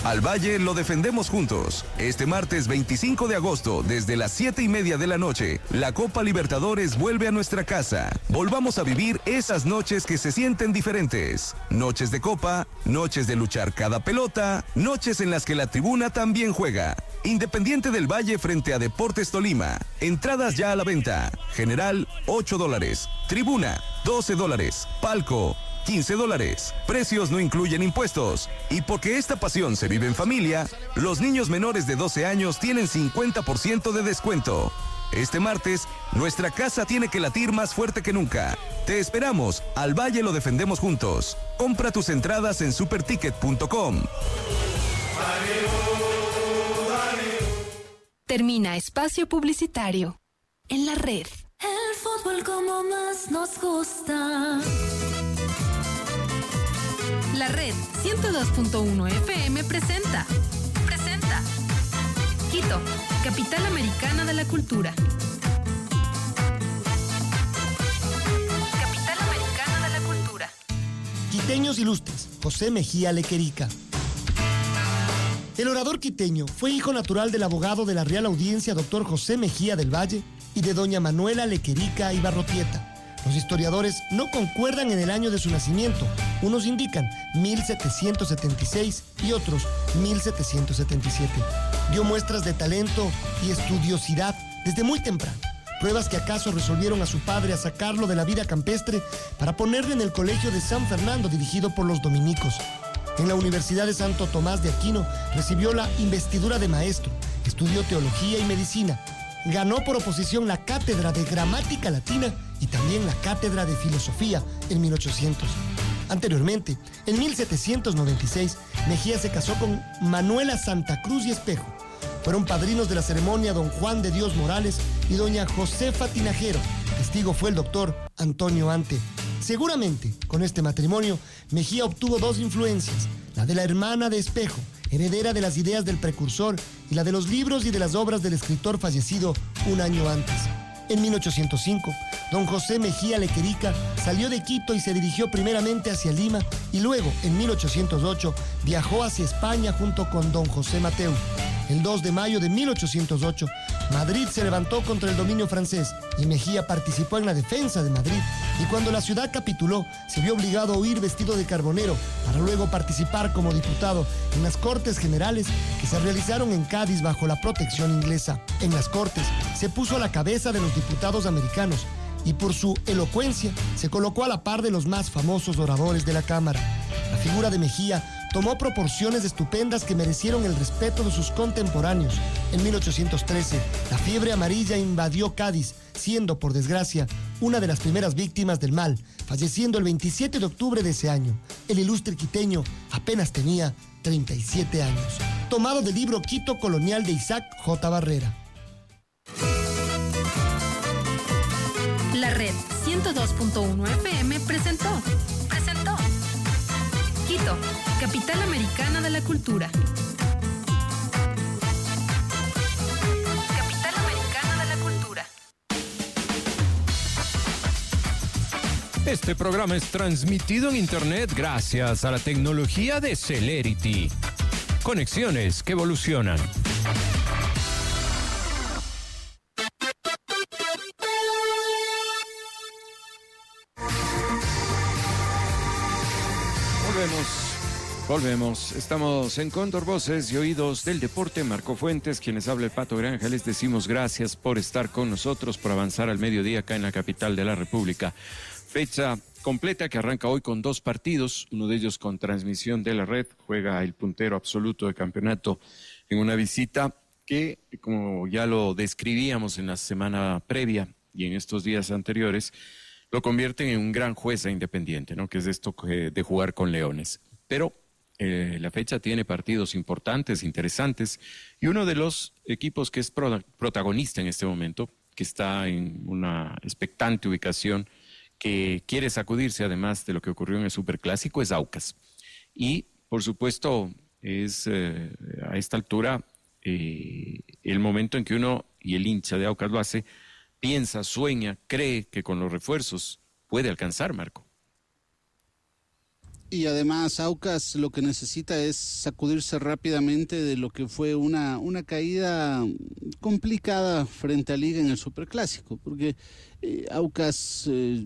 Al Valle lo defendemos juntos. Este martes 25 de agosto, desde las 7:30 de la noche, la Copa Libertadores vuelve a nuestra casa. Volvamos a vivir esas noches que se sienten diferentes. Noches de Copa, noches de luchar cada pelota, noches en las que la tribuna también juega. Independiente del Valle frente a Deportes Tolima. Entradas ya a la venta. General, $8. Tribuna, $12. Palco, $15. Precios no incluyen impuestos. Y porque esta pasión se vive en familia, los niños menores de 12 años tienen 50% de descuento. Este martes, nuestra casa tiene que latir más fuerte que nunca. Te esperamos. Al Valle lo defendemos juntos. Compra tus entradas en superticket.com. Termina espacio publicitario. En la red. El fútbol como más nos gusta. La red 102.1 FM presenta Quito, capital americana de la cultura. Capital americana de la cultura. Quiteños ilustres, José Mejía Lequerica. El orador quiteño fue hijo natural del abogado de la Real Audiencia, doctor José Mejía del Valle, y de doña Manuela Lequerica Ibarrotieta. Los historiadores no concuerdan en el año de su nacimiento. Unos indican 1776 y otros 1777. Dio muestras de talento y estudiosidad desde muy temprano. Pruebas que acaso resolvieron a su padre a sacarlo de la vida campestre para ponerle en el colegio de San Fernando, dirigido por los dominicos. En la Universidad de Santo Tomás de Aquino recibió la investidura de maestro, estudió teología y medicina. Ganó por oposición la cátedra de gramática latina y también la cátedra de filosofía en 1800. Anteriormente, en 1796, Mejía se casó con Manuela Santa Cruz y Espejo. Fueron padrinos de la ceremonia don Juan de Dios Morales y doña Josefa Tinajero. Testigo fue el doctor Antonio Ante. Seguramente, con este matrimonio, Mejía obtuvo dos influencias, la de la hermana de Espejo, heredera de las ideas del precursor, y la de los libros y de las obras del escritor fallecido un año antes. En 1805, don José Mejía Lequerica salió de Quito y se dirigió primeramente hacia Lima y luego, en 1808, viajó hacia España junto con don José Mateu. El 2 de mayo de 1808, Madrid se levantó contra el dominio francés y Mejía participó en la defensa de Madrid, y cuando la ciudad capituló, se vio obligado a huir vestido de carbonero para luego participar como diputado en las Cortes Generales que se realizaron en Cádiz bajo la protección inglesa. En las Cortes se puso a la cabeza de los diputados americanos y por su elocuencia se colocó a la par de los más famosos oradores de la Cámara. La figura de Mejía tomó proporciones estupendas que merecieron el respeto de sus contemporáneos. En 1813, la fiebre amarilla invadió Cádiz, siendo, por desgracia, una de las primeras víctimas del mal, falleciendo el 27 de octubre de ese año. El ilustre quiteño apenas tenía 37 años. Tomado del libro Quito Colonial de Isaac J. Barrera. La red 102.1 FM presentó Quito, capital americana de la cultura. Capital americana de la cultura. Este programa es transmitido en internet gracias a la tecnología de Celerity. Conexiones que evolucionan. Volvemos. Estamos en Cóndor Voces y Oídos del Deporte. Marco Fuentes, quienes habla el Pato Granja, les decimos gracias por estar con nosotros, por avanzar al mediodía acá en la capital de la República. Fecha completa que arranca hoy con dos partidos, uno de ellos con transmisión de la red. Juega el puntero absoluto de campeonato en una visita que, como ya lo describíamos en la semana previa y en estos días anteriores, lo convierten en un gran juez a Independiente, ¿no? Que es esto de jugar con Leones. Pero la fecha tiene partidos importantes, interesantes, y uno de los equipos que es protagonista en este momento, que está en una expectante ubicación, que quiere sacudirse además de lo que ocurrió en el Superclásico, es Aucas. Y, por supuesto, es a esta altura el momento en que uno, y el hincha de Aucas lo hace, piensa, sueña, cree que con los refuerzos puede alcanzar, Marco. Y además Aucas lo que necesita es sacudirse rápidamente de lo que fue una caída complicada frente a Liga en el Superclásico, porque Aucas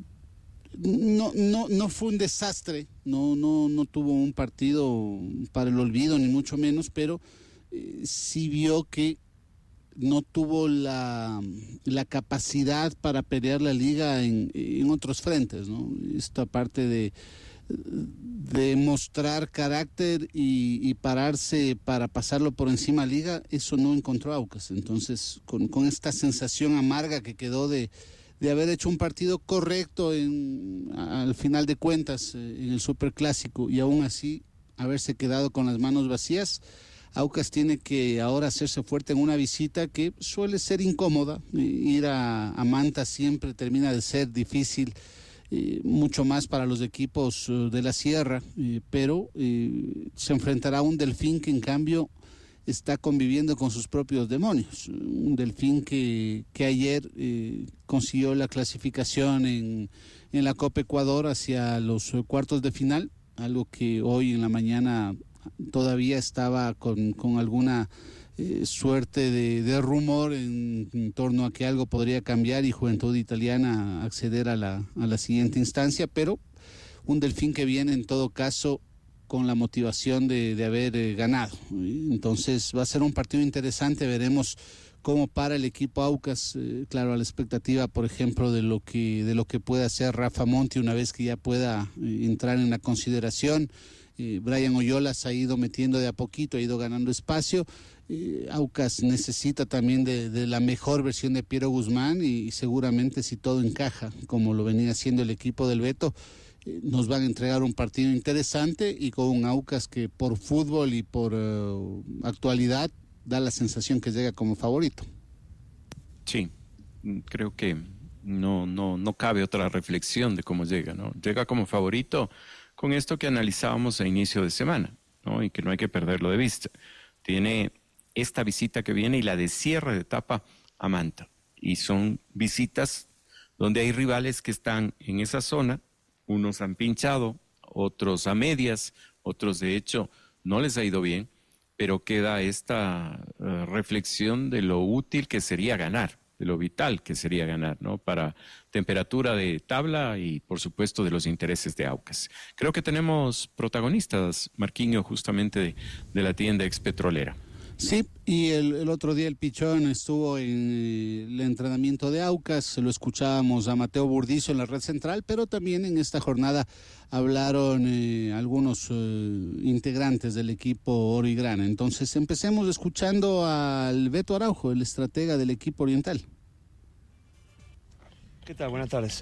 no fue un desastre, no tuvo un partido para el olvido ni mucho menos, pero sí vio que no tuvo la capacidad para pelear la Liga en otros frentes, ¿no? Esta parte de mostrar carácter y pararse para pasarlo por encima a Liga, eso no encontró Aucas. Entonces, con esta sensación amarga que quedó de haber hecho un partido correcto al final de cuentas en el Superclásico y aún así haberse quedado con las manos vacías, Aucas tiene que ahora hacerse fuerte en una visita que suele ser incómoda. Ir a Manta siempre termina de ser difícil, mucho más para los equipos de la Sierra, pero se enfrentará a un Delfín que en cambio está conviviendo con sus propios demonios. Un Delfín que ayer consiguió la clasificación en la Copa Ecuador hacia los cuartos de final, algo que hoy en la mañana todavía estaba con alguna suerte de rumor en torno a que algo podría cambiar y Juventud Italiana acceder a la siguiente instancia, pero un Delfín que viene en todo caso con la motivación de haber ganado. Entonces va a ser un partido interesante, veremos cómo para el equipo Aucas, claro, a la expectativa, por ejemplo, de lo que pueda hacer Rafa Monti una vez que ya pueda entrar en la consideración. Brian Oyola se ha ido metiendo de a poquito, ha ido ganando espacio. Aucas necesita también de la mejor versión de Piero Guzmán y seguramente si todo encaja, como lo venía haciendo el equipo del Beto, nos van a entregar un partido interesante y con un Aucas que por fútbol y por actualidad da la sensación que llega como favorito. Sí, creo que no cabe otra reflexión de cómo llega, ¿no? Llega como favorito con esto que analizábamos a inicio de semana, ¿no? Y que no hay que perderlo de vista. Tiene esta visita que viene y la de cierre de etapa a Manta. Y son visitas donde hay rivales que están en esa zona, unos han pinchado, otros a medias, otros de hecho no les ha ido bien, pero queda esta reflexión de lo útil que sería ganar, de lo vital que sería ganar, ¿no? Para temperatura de tabla y, por supuesto, de los intereses de Aucas. Creo que tenemos protagonistas, Marquinho, justamente de la tienda expetrolera. Sí, y el otro día el Pichón estuvo en el entrenamiento de Aucas, lo escuchábamos a Mateo Burdizo en la red central, pero también en esta jornada hablaron algunos integrantes del equipo Oro y Grana. Entonces empecemos escuchando al Beto Araujo, el estratega del equipo oriental. ¿Qué tal? Buenas tardes.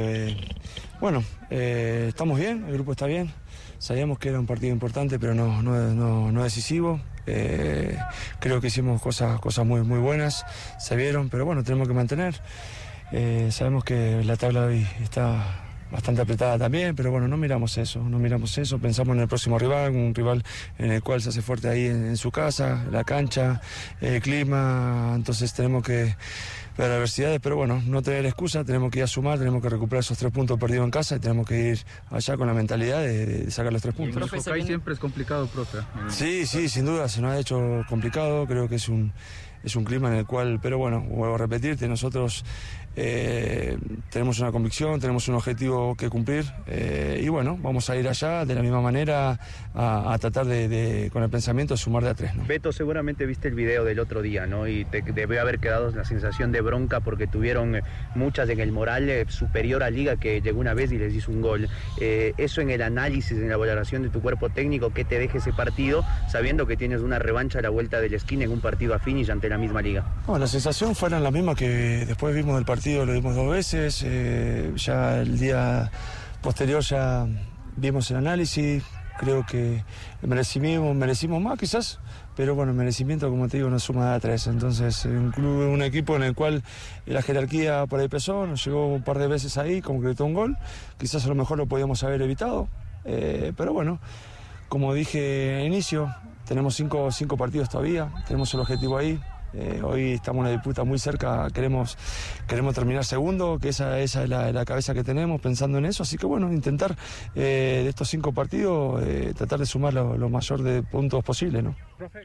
Estamos bien, el grupo está bien. Sabíamos que era un partido importante, pero no decisivo. Creo que hicimos cosas muy buenas, se vieron, pero bueno, tenemos que mantener. Sabemos que la tabla hoy está bastante apretada también, pero bueno, no miramos eso, pensamos en el próximo rival, un rival en el cual se hace fuerte ahí en su casa, la cancha, el clima, entonces tenemos que ver adversidades, pero bueno, no tener excusa, tenemos que ir a sumar, tenemos que recuperar esos 3 puntos perdidos en casa y tenemos que ir allá con la mentalidad de sacar los 3 puntos. El Focay siempre es complicado, profe. Sí, sin duda, se nos ha hecho complicado, creo que es un clima en el cual, pero bueno, vuelvo a repetirte, nosotros tenemos una convicción, tenemos un objetivo que cumplir y bueno, vamos a ir allá de la misma manera a tratar de con el pensamiento de sumar de a 3, ¿no? Beto, seguramente viste el video del otro día, ¿no? Y te debe haber quedado la sensación de bronca porque tuvieron muchas en el moral superior a Liga, que llegó una vez y les hizo un gol. Eso en el análisis, en la valoración de tu cuerpo técnico, ¿qué te deja ese partido sabiendo que tienes una revancha a la vuelta de la esquina en un partido a finish ante la misma Liga? No, la sensación fueron la misma que después vimos del partido, lo vimos 2 veces, ya el día posterior ya vimos el análisis, creo que merecimos más quizás, pero bueno, el merecimiento, como te digo, nos suma de a 3, entonces un equipo en el cual la jerarquía por ahí pesó, nos llegó un par de veces ahí, concretó un gol, quizás a lo mejor lo podíamos haber evitado, pero bueno, como dije al inicio, tenemos 5 partidos todavía, tenemos el objetivo ahí. Hoy estamos en una disputa muy cerca, queremos terminar segundo, que esa es la cabeza que tenemos pensando en eso, así que bueno, intentar de estos 5 partidos tratar de sumar lo mayor de puntos posible, ¿no?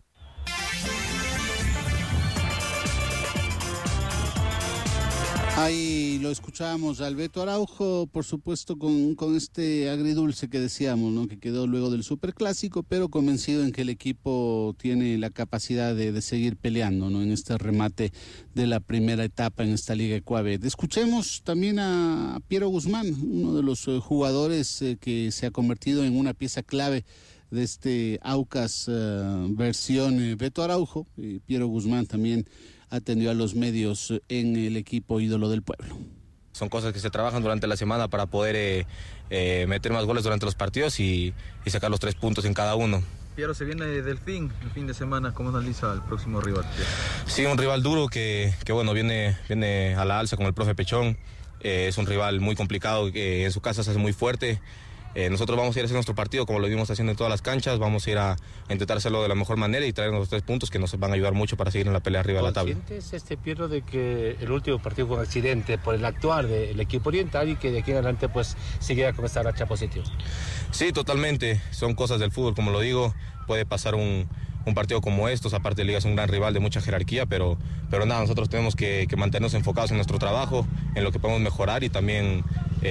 Ahí lo escuchábamos al Beto Araujo, por supuesto con este agridulce que decíamos, ¿no? Que quedó luego del Superclásico, pero convencido en que el equipo tiene la capacidad de seguir peleando, ¿no? En este remate de la primera etapa en esta Liga Ecuabet. Escuchemos también a Piero Guzmán, uno de los jugadores que se ha convertido en una pieza clave de este Aucas versión Beto Araujo. Piero Guzmán también atendió a los medios en el equipo ídolo del pueblo. Son cosas que se trabajan durante la semana para poder meter más goles durante los partidos y sacar los 3 puntos en cada uno. Piero, se viene Delfín el fin de semana, ¿cómo analiza el próximo rival? Sí, un rival duro que bueno, viene a la alza con el profe Pechón. Es un rival muy complicado, que en su casa se hace muy fuerte. Nosotros vamos a ir a hacer nuestro partido como lo vimos haciendo en todas las canchas, vamos a ir a intentar hacerlo de la mejor manera y traernos los 3 puntos que nos van a ayudar mucho para seguir en la pelea arriba de la tabla. ¿Conscientes, Piero, de que el último partido fue un accidente por el actuar del equipo oriental y que de aquí en adelante pues seguirá con esta racha positiva? Sí, totalmente, son cosas del fútbol, como lo digo, puede pasar un partido como estos, aparte Liga es un gran rival de mucha jerarquía, pero nada, nosotros tenemos que mantenernos enfocados en nuestro trabajo, en lo que podemos mejorar y también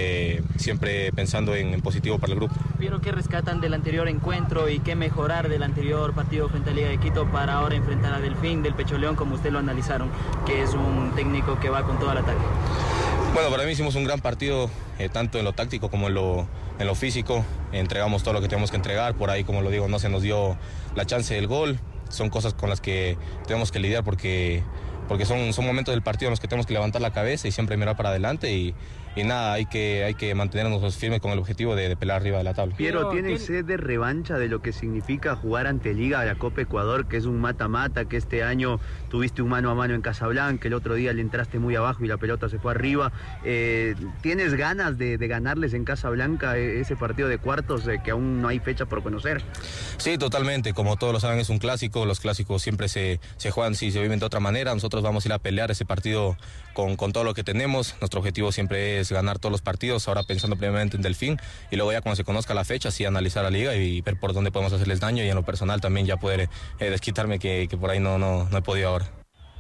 siempre pensando en positivo para el grupo. ¿Vieron qué rescatan del anterior encuentro y qué mejorar del anterior partido frente a Liga de Quito para ahora enfrentar a Delfín del Pecho León, como usted lo analizaron, que es un técnico que va con todo el ataque? Bueno, para mí hicimos un gran partido, tanto en lo táctico como en lo físico. Entregamos todo lo que tenemos que entregar. Por ahí, como lo digo, no se nos dio la chance del gol. Son cosas con las que tenemos que lidiar porque son momentos del partido en los que tenemos que levantar la cabeza y siempre mirar para adelante y nada, hay que mantenernos firmes con el objetivo de pelear arriba de la tabla. Piero, ¿tiene sed de revancha de lo que significa jugar ante Liga de la Copa Ecuador, que es un mata-mata, que este año tuviste un mano a mano en Casablanca, el otro día le entraste muy abajo y la pelota se fue arriba? ¿Tienes ganas de ganarles en Casablanca ese partido de cuartos que aún no hay fecha por conocer? Sí, totalmente, como todos lo saben es un clásico, los clásicos siempre se juegan si se viven de otra manera, nosotros vamos a ir a pelear ese partido con todo lo que tenemos, nuestro objetivo siempre es ganar todos los partidos, ahora pensando primeramente en Delfín y luego ya cuando se conozca la fecha sí analizar la liga y ver por dónde podemos hacerles daño y en lo personal también ya poder desquitarme que por ahí no he podido ahora.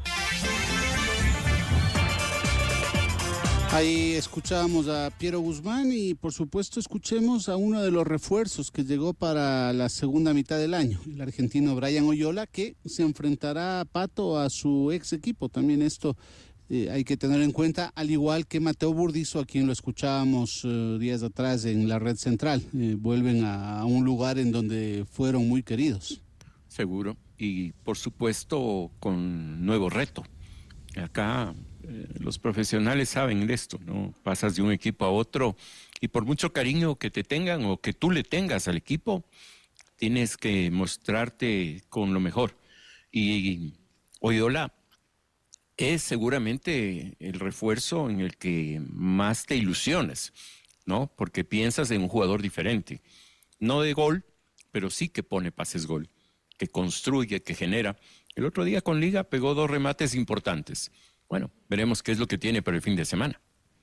Ahí escuchábamos a Piero Guzmán y por supuesto escuchemos a uno de los refuerzos que llegó para la segunda mitad del año, el argentino Brian Oyola, que se enfrentará a Pato a su ex equipo. También esto hay que tener en cuenta, al igual que Mateo Burdizo, a quien lo escuchábamos días atrás en la Red Central. Vuelven a un lugar en donde fueron muy queridos. Seguro, y por supuesto con nuevo reto. Acá los profesionales saben de esto, ¿no? Pasas de un equipo a otro y por mucho cariño que te tengan o que tú le tengas al equipo, tienes que mostrarte con lo mejor. Y Oyola es seguramente el refuerzo en el que más te ilusionas, ¿no? Porque piensas en un jugador diferente, no de gol, pero sí que pone pases gol, que construye, que genera. El otro día con Liga pegó 2 remates importantes. Bueno, veremos qué es lo que tiene para el fin de semana.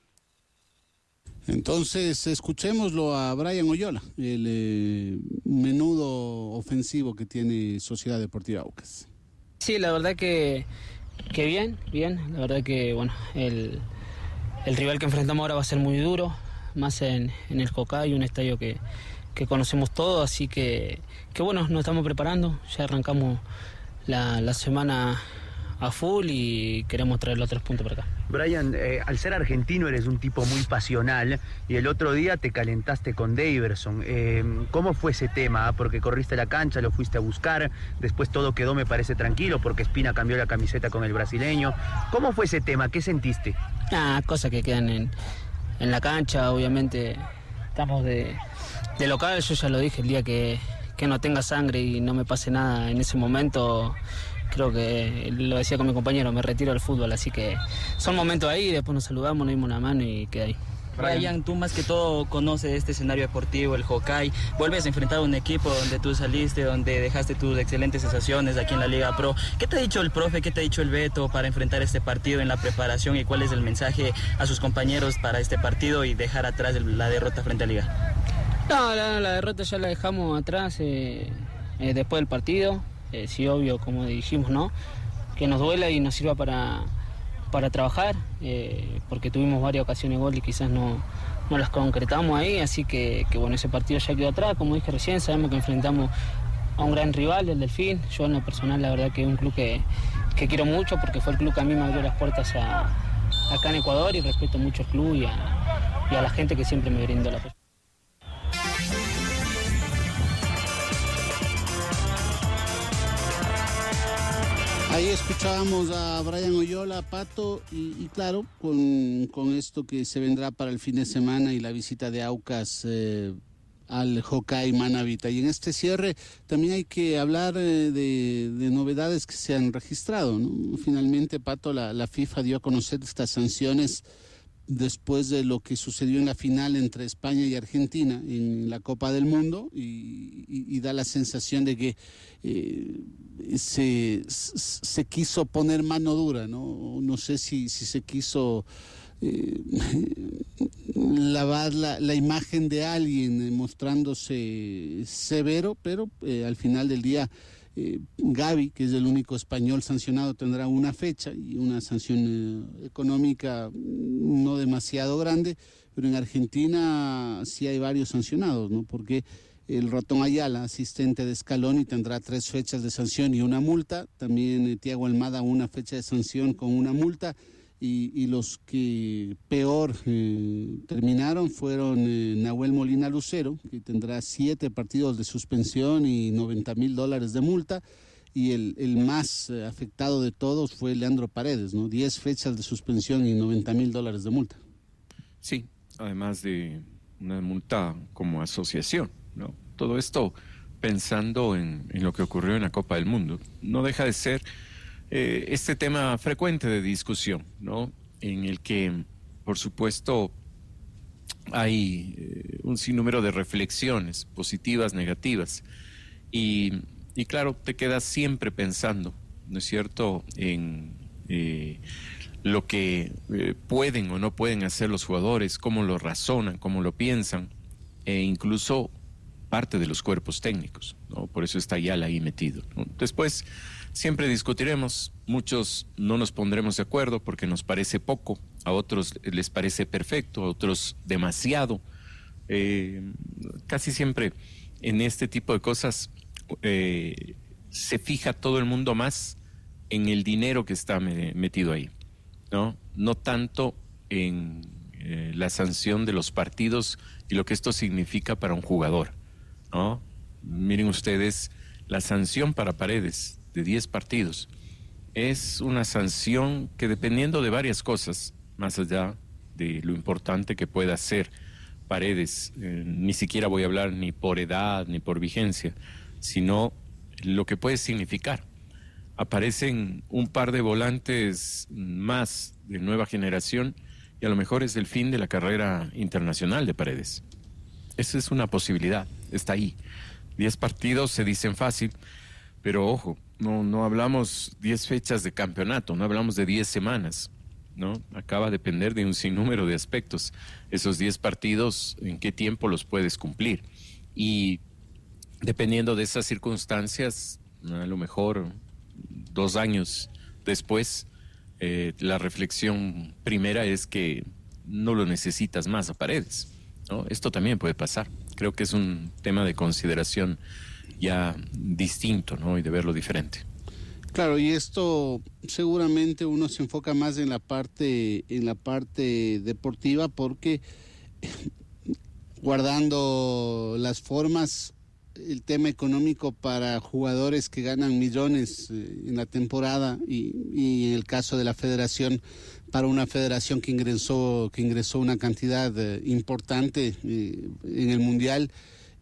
Entonces, escuchémoslo a Brian Oyola, el menudo ofensivo que tiene Sociedad Deportiva Aucas. Sí, la verdad que bien. La verdad que, bueno, el rival que enfrentamos ahora va a ser muy duro, más en el Cocay, un estadio que conocemos todos, así que bueno, nos estamos preparando, ya arrancamos la semana a full y queremos traer los 3 puntos para acá. Brian, al ser argentino eres un tipo muy pasional y el otro día te calentaste con Daverson. ¿Cómo fue ese tema? Porque corriste la cancha, lo fuiste a buscar, después todo quedó, me parece, tranquilo porque Espina cambió la camiseta con el brasileño. ¿Cómo fue ese tema? ¿Qué sentiste? Cosas que quedan en la cancha, obviamente estamos de local, yo ya lo dije, el día que no tenga sangre y no me pase nada en ese momento, creo que lo decía con mi compañero, me retiro del fútbol, así que son momentos ahí, después nos saludamos, nos dimos una mano y queda ahí. Brian, tú más que todo conoces este escenario deportivo, el Hokkaido, vuelves a enfrentar a un equipo donde tú saliste, donde dejaste tus excelentes sensaciones aquí en la Liga Pro. ¿Qué te ha dicho el profe, qué te ha dicho el Beto para enfrentar este partido en la preparación y cuál es el mensaje a sus compañeros para este partido y dejar atrás la derrota frente a Liga? No, la derrota ya la dejamos atrás después del partido. Sí, obvio, como dijimos, ¿no? Que nos duela y nos sirva para trabajar, porque tuvimos varias ocasiones de gol y quizás no las concretamos ahí, así que bueno, ese partido ya quedó atrás. Como dije recién, sabemos que enfrentamos a un gran rival, el Delfín. Yo en lo personal, la verdad que es un club que quiero mucho, porque fue el club que a mí me abrió las puertas acá en Ecuador, y respeto mucho al club y a la gente que siempre me brindó la apoyo. Ahí escuchábamos a Brian Oyola, Pato, y claro, con esto que se vendrá para el fin de semana y la visita de Aucas al Hokkaido Manavita. Y en este cierre también hay que hablar de novedades que se han registrado, ¿no? Finalmente, Pato, la FIFA dio a conocer estas sanciones después de lo que sucedió en la final entre España y Argentina en la Copa del Mundo, y da la sensación de que se quiso poner mano dura, ¿no? No sé si se quiso lavar la imagen de alguien mostrándose severo, pero al final del día Gavi, que es el único español sancionado, tendrá una fecha y una sanción económica no demasiado grande, pero en Argentina sí hay varios sancionados, ¿no? Porque el Ratón Ayala, asistente de Scaloni, tendrá 3 fechas de sanción y una multa. También Thiago Almada, una fecha de sanción con una multa. Y los que peor terminaron fueron Nahuel Molina Lucero, que tendrá 7 partidos de suspensión y $90,000 de multa. Y el más afectado de todos fue Leandro Paredes, ¿no? 10 fechas de suspensión y $90,000 de multa. Sí, además de una multa como asociación, ¿no? Todo esto pensando en lo que ocurrió en la Copa del Mundo. No deja de ser este tema frecuente de discusión, ¿no? En el que, por supuesto, hay un sinnúmero de reflexiones positivas, negativas, y claro, te quedas siempre pensando, ¿no es cierto?, en lo que pueden o no pueden hacer los jugadores, cómo lo razonan, cómo lo piensan, e incluso parte de los cuerpos técnicos, ¿no? Por eso está Ayala ahí metido, ¿no? Después siempre discutiremos, muchos no nos pondremos de acuerdo porque nos parece poco, a otros les parece perfecto, a otros demasiado. Casi siempre en este tipo de cosas se fija todo el mundo más en el dinero que está metido ahí, ¿no? No tanto en la sanción de los partidos y lo que esto significa para un jugador, ¿no? Miren ustedes, la sanción para Paredes de 10 partidos es una sanción que, dependiendo de varias cosas, más allá de lo importante que pueda ser Paredes, ni siquiera voy a hablar ni por edad ni por vigencia, sino lo que puede significar. Aparecen un par de volantes más de nueva generación y a lo mejor es el fin de la carrera internacional de Paredes. Esa es una posibilidad, está ahí. 10 partidos se dicen fácil, pero ojo, no hablamos 10 fechas de campeonato, no hablamos de 10 semanas, ¿no? Acaba de depender de un sinnúmero de aspectos. Esos 10 partidos, ¿en qué tiempo los puedes cumplir? Y dependiendo de esas circunstancias, a lo mejor 2 años después, la reflexión primera es que no lo necesitas más a Paredes, ¿no? Esto también puede pasar. Creo que es un tema de consideración ya distinto, ¿no? Y de verlo diferente. Claro, y esto seguramente uno se enfoca más en la parte deportiva, porque guardando las formas, el tema económico para jugadores que ganan millones en la temporada y en el caso de la federación, para una federación que ingresó una cantidad importante en el Mundial,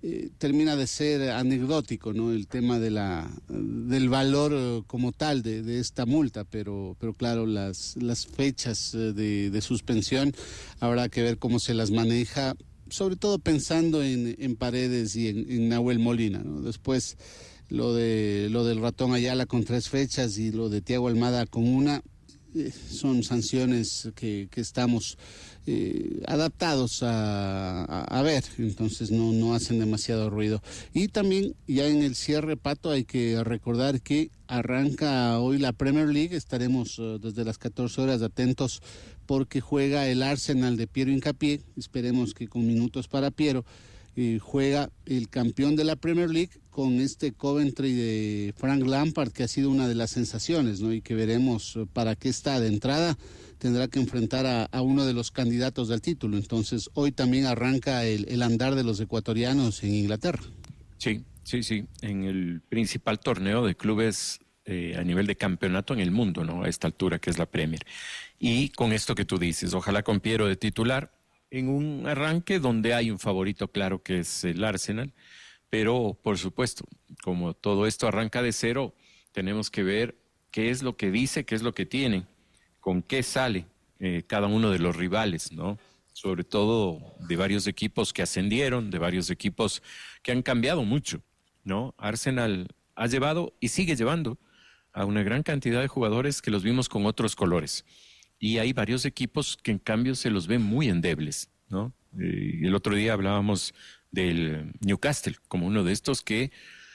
termina de ser anecdótico, ¿no? El tema del valor como tal de esta multa, pero claro, las fechas de suspensión habrá que ver cómo se las maneja, sobre todo pensando en Paredes y en Nahuel Molina, ¿no? Después lo del Ratón Ayala con 3 fechas y lo de Thiago Almada con 1, son sanciones que estamos adaptados a ver, entonces no hacen demasiado ruido. Y también ya en el cierre, Pato, hay que recordar que arranca hoy la Premier League. Estaremos desde las 14 horas atentos porque juega el Arsenal de Piero Hincapié, esperemos que con minutos para Piero. Juega el campeón de la Premier League con este Coventry de Frank Lampard, que ha sido una de las sensaciones, ¿no? Y que veremos para qué está. De entrada tendrá que enfrentar a uno de los candidatos del título. Entonces hoy también arranca el andar de los ecuatorianos en Inglaterra. Sí, en el principal torneo de clubes a nivel de campeonato en el mundo, ¿no? A esta altura, que es la Premier. Y con esto que tú dices, ojalá con Piero de titular, en un arranque donde hay un favorito claro que es el Arsenal, pero por supuesto, como todo esto arranca de cero, tenemos que ver qué es lo que dice, qué es lo que tiene, con qué sale cada uno de los rivales, ¿no? Sobre todo de varios equipos que ascendieron, de varios equipos que han cambiado mucho, ¿no? Arsenal ha llevado y sigue llevando a una gran cantidad de jugadores que los vimos con otros colores. Y hay varios equipos que en cambio se los ven muy endebles, ¿no? El otro día hablábamos del Newcastle como uno de estos que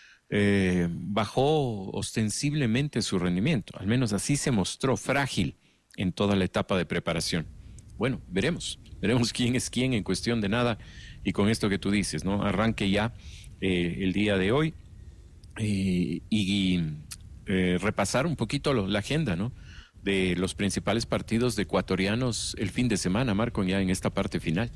bajó ostensiblemente su rendimiento, al menos así se mostró frágil en toda la etapa de preparación. Bueno, veremos quién es quién en cuestión de nada, y con esto que tú dices, ¿no? Arranque ya el día de hoy y repasar un poquito la agenda, ¿no? De los principales partidos de ecuatorianos el fin de semana, Marco, ya en esta parte final.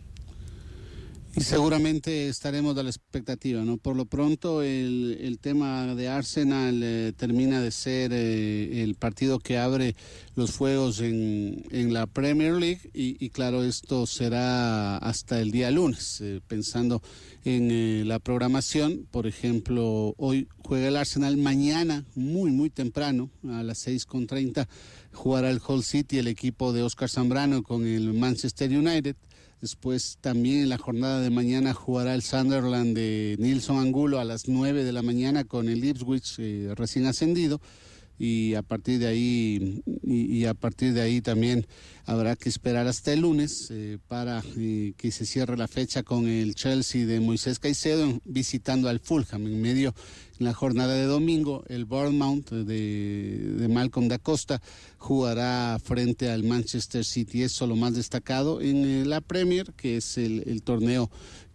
Y seguramente estaremos a la expectativa, ¿no? Por lo pronto el tema de Arsenal termina de ser el partido que abre los fuegos en la Premier League y claro, esto será hasta el día lunes. Pensando en la programación, por ejemplo, hoy juega el Arsenal, mañana muy temprano a las 6:30 jugará el Hull City, el equipo de Oscar Zambrano, con el Manchester United. Después también en la jornada de mañana jugará el Sunderland de Nilson Angulo a las 9 de la mañana con el Ipswich recién ascendido. Y a partir de ahí también habrá que esperar hasta el lunes para que se cierre la fecha con el Chelsea de Moisés Caicedo visitando al Fulham. En medio, en la jornada de domingo, el Bournemouth de Malcolm da Costa jugará frente al Manchester City. Eso lo más destacado en la Premier, que es el torneo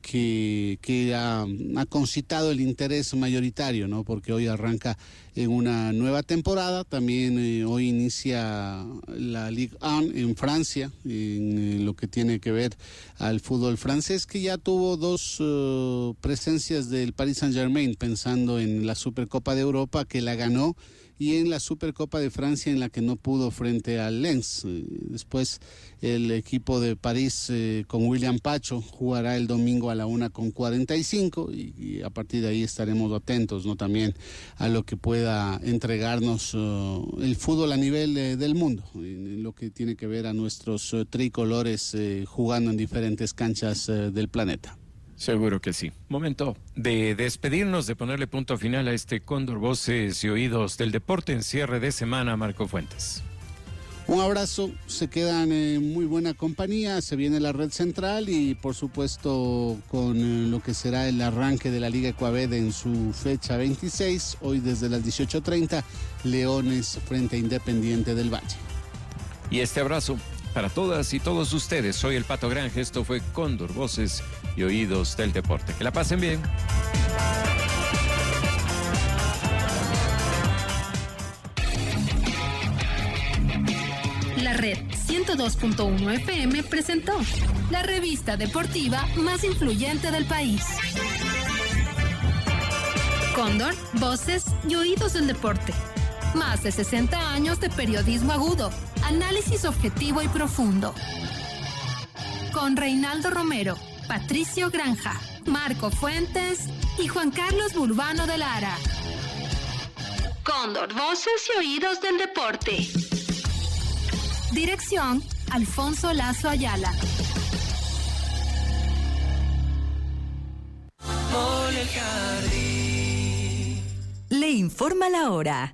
que ha concitado el interés mayoritario, ¿no? Porque hoy arranca en una nueva temporada. También hoy inicia la Ligue 1 en Francia, en lo que tiene que ver al fútbol francés, que ya tuvo 2 presencias del Paris Saint-Germain, pensando en la Supercopa de Europa, que la ganó, y en la Supercopa de Francia, en la que no pudo frente al Lens. Después el equipo de París con William Pacho jugará el domingo a la 1:45 y a partir de ahí estaremos atentos, ¿no? También a lo que pueda entregarnos el fútbol a nivel del mundo, en lo que tiene que ver a nuestros tricolores jugando en diferentes canchas del planeta. Seguro que sí. Momento de despedirnos, de ponerle punto final a este Cóndor Voces y Oídos del Deporte en cierre de semana, Marco Fuentes. Un abrazo, se quedan en muy buena compañía, se viene la red central y por supuesto con lo que será el arranque de la Liga Ecuaved en su fecha 26, hoy desde las 18:30, Leones frente a Independiente del Valle. Y este abrazo para todas y todos ustedes. Soy el Pato Granje, esto fue Cóndor Voces y Oídos del Deporte. Que la pasen bien. La Red 102.1 FM presentó la revista deportiva más influyente del país. Cóndor, Voces y Oídos del Deporte. Más de 60 años de periodismo agudo, análisis objetivo y profundo. Con Reinaldo Romero, Patricio Granja, Marco Fuentes y Juan Carlos Burbano de Lara. Cóndor, voces y oídos del deporte. Dirección, Alfonso Lazo Ayala. Le informa la hora.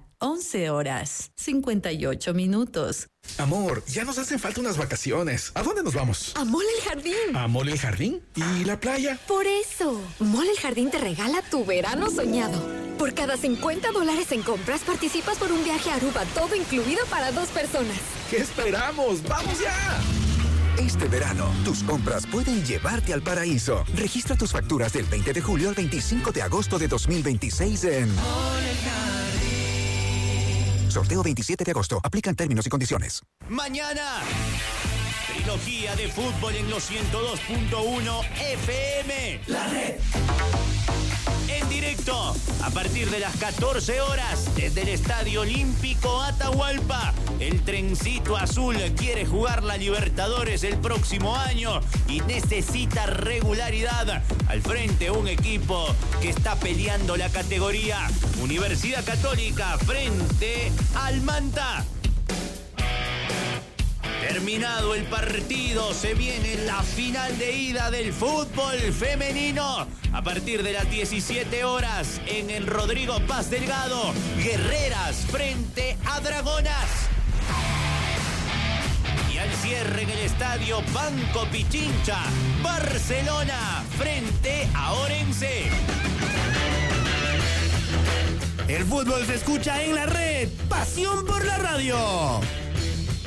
11:58. Amor, ya nos hacen falta unas vacaciones. ¿A dónde nos vamos? A Mall El Jardín. ¿A Mall El Jardín? ¿Y la playa? Por eso, Mall El Jardín te regala tu verano soñado. Por cada $50 en compras participas por un viaje a Aruba, todo incluido para 2 personas. ¿Qué esperamos? ¡Vamos ya! Este verano, tus compras pueden llevarte al paraíso. Registra tus facturas del 20 de julio al 25 de agosto de 2026 en... Sorteo 27 de agosto. Aplican términos y condiciones. Mañana, trilogía de fútbol en los 102.1 FM. La Red. En directo, a partir de las 14 horas, desde el Estadio Olímpico Atahualpa. El trencito azul quiere jugar la Libertadores el próximo año y necesita regularidad. Al frente, un equipo que está peleando la categoría. Universidad Católica frente al Manta. Terminado el partido, se viene la final de ida del fútbol femenino. A partir de las 17 horas, en el Rodrigo Paz Delgado, Guerreras frente a Dragonas. Y al cierre en el estadio Banco Pichincha, Barcelona frente a Orense. El fútbol se escucha en la red. Pasión por la radio.